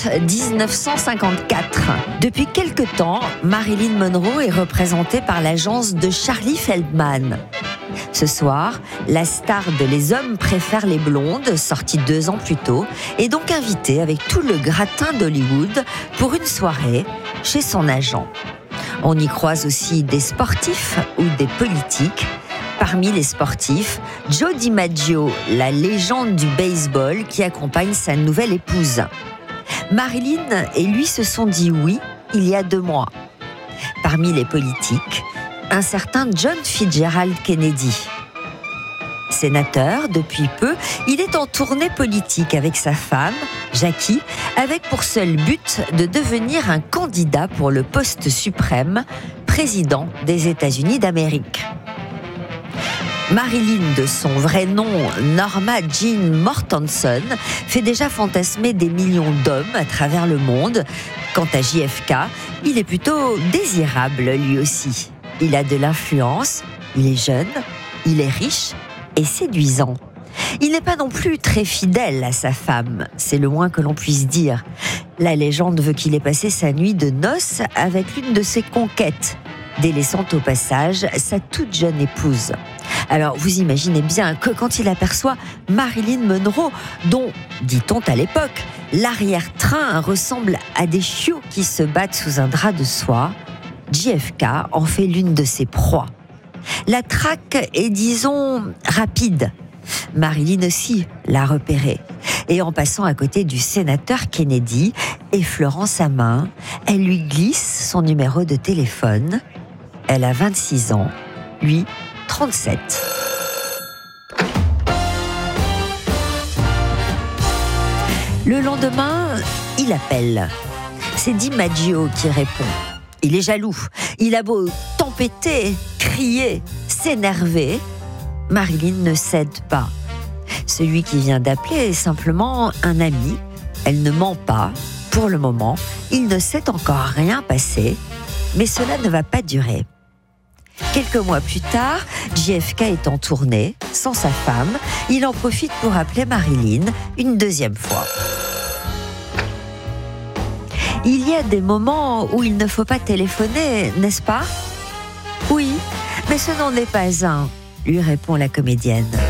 1954. Depuis quelque temps, Marilyn Monroe est représentée par l'agence de Charlie Feldman. Ce soir, la star de Les hommes préfèrent les blondes, sortie 2 ans plus tôt, est donc invitée avec tout le gratin d'Hollywood pour une soirée chez son agent. On y croise aussi des sportifs ou des politiques. Parmi les sportifs, Joe DiMaggio, la légende du baseball qui accompagne sa nouvelle épouse. Marilyn et lui se sont dit oui il y a 2 mois. Parmi les politiques, un certain John Fitzgerald Kennedy. Sénateur depuis peu, il est en tournée politique avec sa femme, Jackie, avec pour seul but de devenir un candidat pour le poste suprême, président des États-Unis d'Amérique. Marilyn, de son vrai nom Norma Jean Mortensen, fait déjà fantasmer des millions d'hommes à travers le monde. Quant à JFK, il est plutôt désirable lui aussi. Il a de l'influence, il est jeune, il est riche et séduisant. Il n'est pas non plus très fidèle à sa femme, c'est le moins que l'on puisse dire. La légende veut qu'il ait passé sa nuit de noces avec l'une de ses conquêtes, délaissant au passage sa toute jeune épouse. Alors, vous imaginez bien que quand il aperçoit Marilyn Monroe, dont, dit-on à l'époque, l'arrière-train ressemble à des chiots qui se battent sous un drap de soie, JFK en fait l'une de ses proies. La traque est, disons, rapide. Marilyn aussi l'a repéré. Et en passant à côté du sénateur Kennedy, effleurant sa main, elle lui glisse son numéro de téléphone. Elle a 26 ans, lui 37. Le lendemain, il appelle. C'est DiMaggio qui répond. Il est jaloux. Il a beau tempêter, crier, s'énerver, Marilyn ne cède pas. Celui qui vient d'appeler est simplement un ami. Elle ne ment pas. Pour le moment, il ne s'est encore rien passé, mais cela ne va pas durer. Quelques mois plus tard, JFK est en tournée, sans sa femme. Il en profite pour appeler Marilyn une 2e fois. Il y a des moments où il ne faut pas téléphoner, n'est-ce pas ? Oui, mais ce n'en est pas un, lui répond la comédienne.